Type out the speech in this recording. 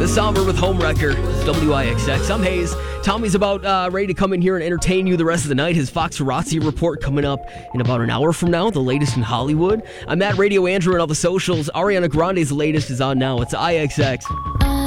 The Somber with Homewrecker. It's WIXX. I'm Hayes. Tommy's about ready to come in here and entertain you the rest of the night. His Fox Razzi report coming up in about an hour from now, the latest in Hollywood. I'm at Radio Andrew and all the socials. Ariana Grande's latest is on now. It's IXX.